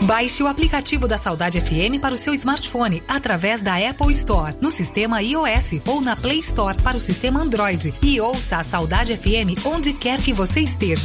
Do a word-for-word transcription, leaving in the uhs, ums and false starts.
Baixe o aplicativo da Saudade F M para o seu smartphone através da Apple Store, no sistema iOS ou na Play Store para o sistema Android e ouça a Saudade F M onde quer que você esteja.